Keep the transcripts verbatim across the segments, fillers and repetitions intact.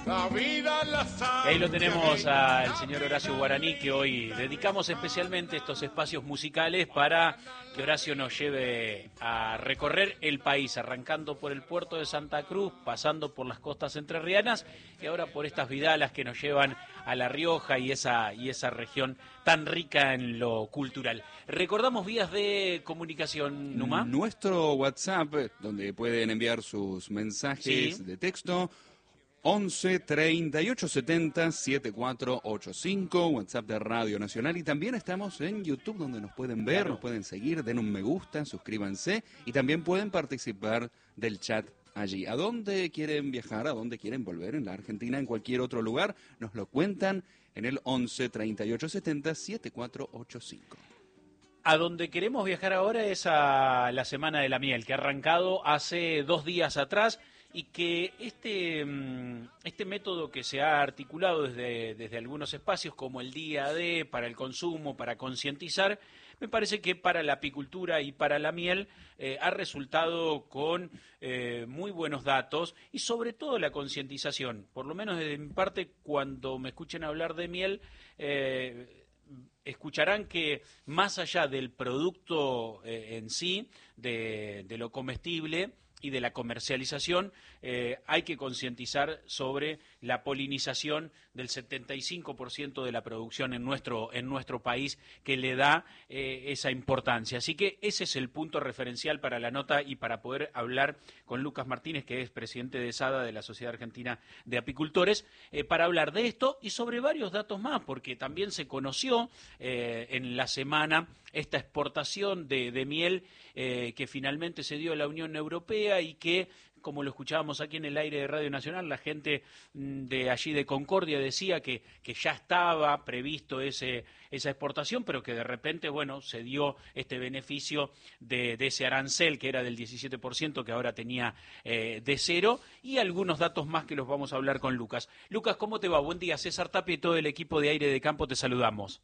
La vida, la Y ahí lo tenemos al señor Horacio Guaraní, que hoy dedicamos especialmente estos espacios musicales para que Horacio nos lleve a recorrer el país, arrancando por el puerto de Santa Cruz, pasando por las costas entrerrianas y ahora por estas vidalas que nos llevan a La Rioja y esa, y esa región tan rica en lo cultural. Recordamos vías de comunicación, Numa. Nuestro WhatsApp, donde pueden enviar sus mensajes Sí. de texto, once treinta y ocho setenta setenta y cuatro ochenta y cinco, WhatsApp de Radio Nacional, y también estamos en YouTube, donde nos pueden ver, Claro. nos pueden seguir, den un me gusta, suscríbanse y también pueden participar del chat allí. ¿A dónde quieren viajar? ¿A dónde quieren volver? ¿En la Argentina? ¿En cualquier otro lugar? Nos lo cuentan en el once treinta y ocho setenta setenta y cuatro ochenta y cinco. A donde queremos viajar ahora es a la Semana de la Miel, que ha arrancado hace dos días atrás y que este, este método que se ha articulado desde, desde algunos espacios como el Día D, para el consumo, para concientizar, me parece que para la apicultura y para la miel eh, ha resultado con eh, muy buenos datos y sobre todo la concientización. Por lo menos desde mi parte, cuando me escuchen hablar de miel, eh, escucharán que más allá del producto eh, en sí, de, de lo comestible y de la comercialización, eh, hay que concientizar sobre la polinización del setenta y cinco por ciento de la producción en nuestro, en nuestro país, que le da eh, esa importancia. Así que ese es el punto referencial para la nota y para poder hablar con Lucas Martínez, que es presidente de SADA, de la Sociedad Argentina de Apicultores, eh, para hablar de esto y sobre varios datos más, porque también se conoció eh, en la semana esta exportación de, de miel eh, que finalmente se dio a la Unión Europea y que, como lo escuchábamos aquí en el aire de Radio Nacional, la gente de allí de Concordia decía que, que ya estaba previsto ese, esa exportación, pero que de repente, bueno, se dio este beneficio de, de ese arancel que era del diecisiete por ciento, que ahora tenía eh, de cero, y algunos datos más que los vamos a hablar con Lucas. Lucas, ¿cómo te va? Buen día, César Tapia y todo el equipo de Aire de Campo, te saludamos.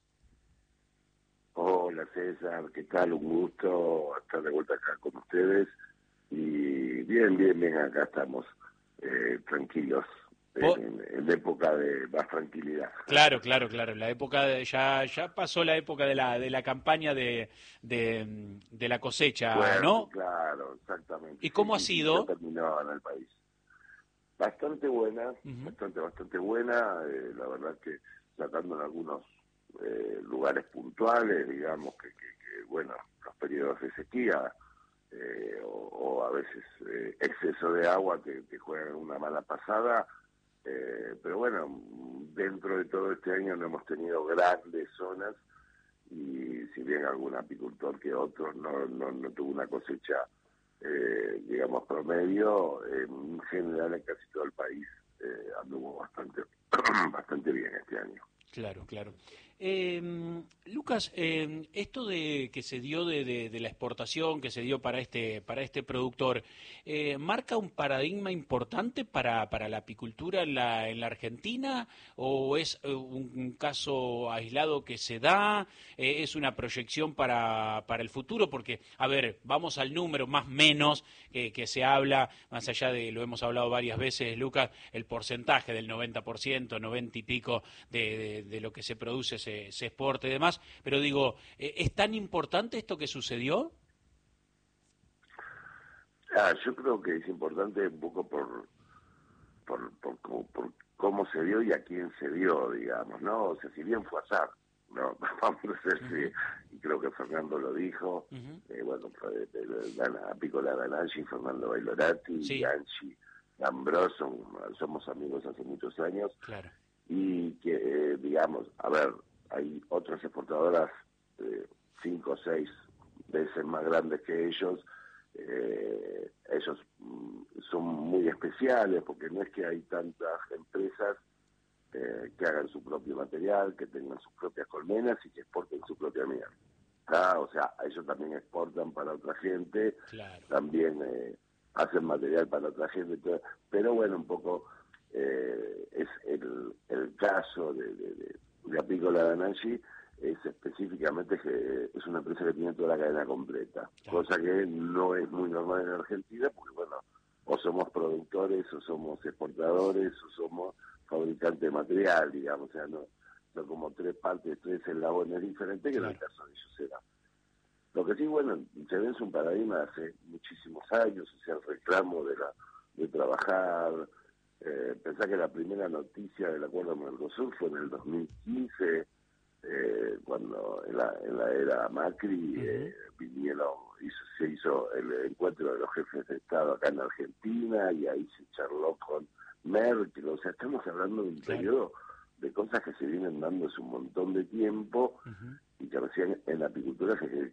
Hola César, ¿qué tal? Un gusto estar de vuelta acá con ustedes. Y bien, bien, bien, acá estamos, eh, tranquilos, en, en época de más tranquilidad. Claro, claro, claro. La época de, ya ya pasó la época de la de la campaña de de, de la cosecha, Bueno, ¿no? claro, exactamente. ¿Y cómo sí, ha sí, sido? ya terminó en el país. Bastante buena, uh-huh. bastante, bastante buena. Eh, la verdad que sacando en algunos eh, lugares puntuales, digamos que, que, que, bueno, los periodos de sequía. Eh, o, o a veces eh, exceso de agua que, que juegan una mala pasada, eh, pero bueno, dentro de todo este año no hemos tenido grandes zonas y si bien algún apicultor que otro no, no, no tuvo una cosecha, eh, digamos, promedio, en general en casi todo el país eh, anduvo bastante, bastante bien este año. Claro, claro. Eh, Lucas, eh, esto de que se dio de, de, de la exportación, que se dio para este para este productor, eh, ¿marca un paradigma importante para, para la apicultura en la, en la Argentina? ¿O es eh, un, un caso aislado que se da? Eh, ¿Es una proyección para, para el futuro? Porque, a ver, vamos al número más menos que, que se habla, más allá de, lo hemos hablado varias veces, Lucas, el porcentaje del noventa por ciento, noventa y pico de, de, de lo que se produce se se exporte y demás, pero digo, ¿es tan importante esto que sucedió? Ah, yo creo que es importante un poco por por, por, por, por cómo se dio y a quién se dio, digamos, ¿no? O sea, si bien fue azar, ¿no? Vamos a ver si, uh-huh. y creo que Fernando lo dijo, uh-huh. eh, bueno, fue de, de, de, Apícola Dananchi, Fernando Bailorati, sí. Ganchi, Ambrós, son, somos amigos hace muchos años, claro. Y que, eh, digamos, a ver, hay otras exportadoras eh, cinco o seis veces más grandes que ellos. Eh, ellos mm, son muy especiales porque no es que hay tantas empresas eh, que hagan su propio material, que tengan sus propias colmenas y que exporten su propia miel. ¿Ah? O sea, ellos también exportan para otra gente, claro. también eh, hacen material para otra gente, pero bueno, un poco... Eh, es el, el caso de, de, de, de Apícola Dananchi es específicamente que es una empresa que tiene toda la cadena completa, claro. Cosa que no es muy normal en Argentina, porque bueno, o somos productores, o somos exportadores, o somos fabricante de material, digamos, o sea, no, no como tres partes, tres eslabones diferentes, que claro. En el caso de ellos era. Lo que sí, bueno, se ve es un paradigma de hace muchísimos años, o sea, el reclamo de la de trabajar. Eh, pensá que la primera noticia del acuerdo Mercosur fue en el dos mil quince, eh, cuando en la, en la era Macri eh, vinieron, hizo, se hizo el encuentro de los jefes de Estado acá en Argentina, y ahí se charló con Merkel. O sea, estamos hablando de un claro. periodo de cosas que se vienen dando hace un montón de tiempo, uh-huh. y que recién en la apicultura se,